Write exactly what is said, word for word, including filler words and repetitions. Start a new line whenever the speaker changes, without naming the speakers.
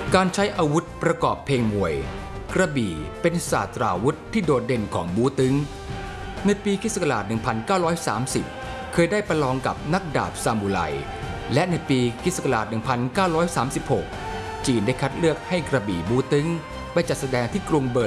การใช้อาวุธประกอบเพลงมวยกระบี่เป็นศาสตราวุธที่โดดเด่นของบูตึงในปีค.ศ. หนึ่งพันเก้าร้อยสามสิบเคยได้ประลองกับนักดาบซามูไรและในปีค.ศ. หนึ่งพันเก้าร้อยสามสิบหกจีนได้คัดเลือกให้กระบี่บูตึงไปจัดแสดงที่กรุงเบอร์